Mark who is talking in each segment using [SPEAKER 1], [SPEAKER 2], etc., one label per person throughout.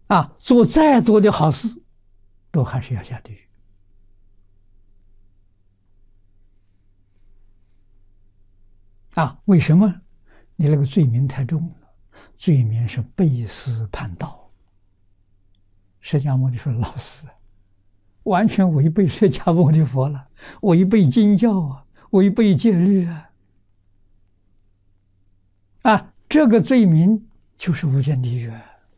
[SPEAKER 1] 做再多的好事，都还是要下地狱。为什么？你那个罪名太重了，罪名是背师叛道。释迦牟尼说：“老师，完全违背释迦牟尼佛了，违背经教啊，违背戒律啊！这个罪名就是无间地狱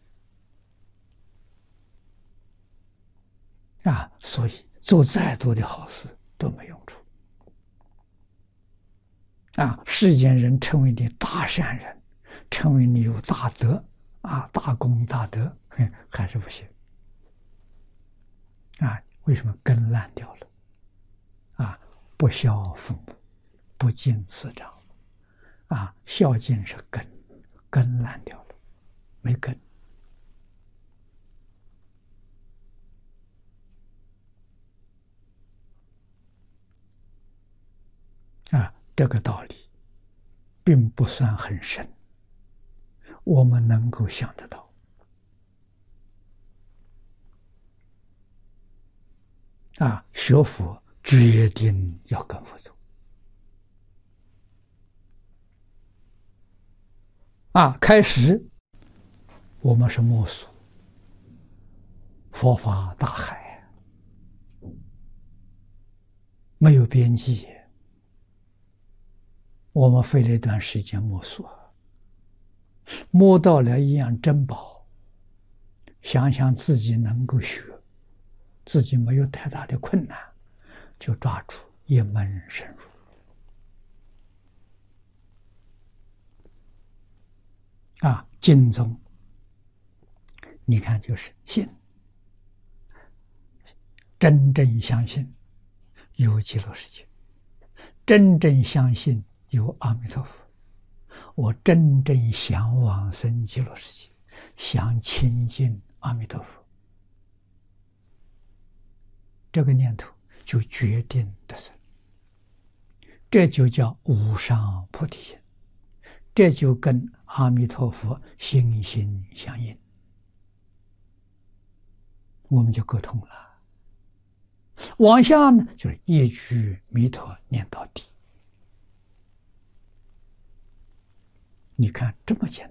[SPEAKER 1] 所以做再多的好事都没用处。世间人称为你大善人，称为你有大德大功大德，还是不行为什么？根烂掉了不孝父母，不敬师长孝敬是根烂掉了，没根这个道理并不算很深，我们能够想得到学佛决定要跟佛走开始我们是摸索佛法大海，没有边际，我们费了一段时间摸索，摸到了一样珍宝，想想自己能够学，自己没有太大的困难，就抓住一门深入经宗你看就是信，真正相信有极乐世界，真正相信有阿弥陀佛，我真正想往生极乐世界，想亲近阿弥陀佛，这个念头就决定得生，这就叫无上菩提心，这就跟阿弥陀佛心心相印，我们就沟通了。往下呢，就是一句弥陀念到底。你看这么简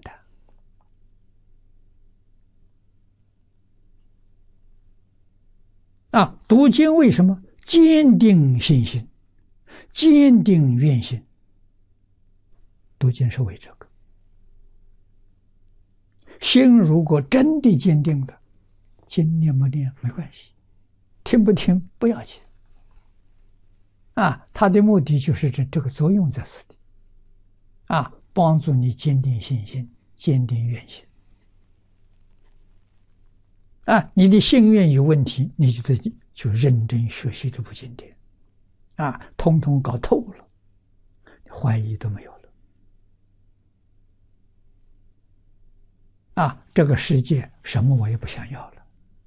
[SPEAKER 1] 单读经为什么坚定信心，坚定愿心？读经是为这个。心如果真的坚定了，经念不念没关系，听不听不要紧它的目的就是这个作用在此地帮助你坚定信心，坚定愿心你的心愿有问题，你就认真学习这部经典通通搞透了，怀疑都没有了这个世界什么我也不想要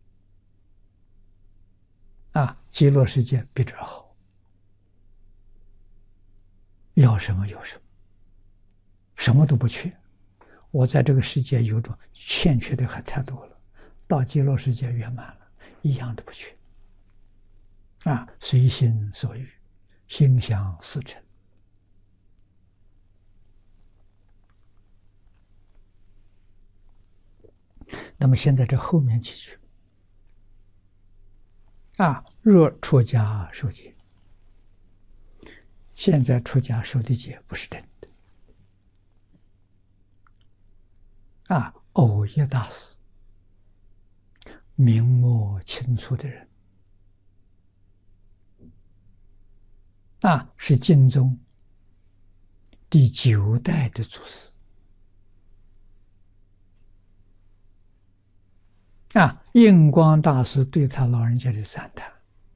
[SPEAKER 1] 了极乐世界比这好，要什么有什么，什么都不缺。我在这个世界有种欠缺的还太多了，到极乐世界圆满了，一样都不缺随心所欲，心想事成。那么现在这后面几句若出家受戒，现在出家受的戒不是真的偶一大师明末清初的人是净宗第9代的祖师印光大师对他老人家的赞叹，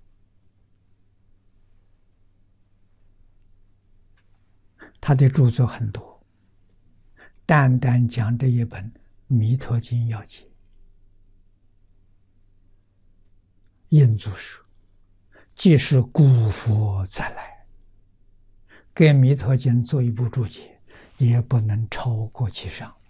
[SPEAKER 1] 他的著作很多，单单讲这一本《弥陀经要解》，印祖说即是古佛再来，给《弥陀经》做一部注解，也不能超过其上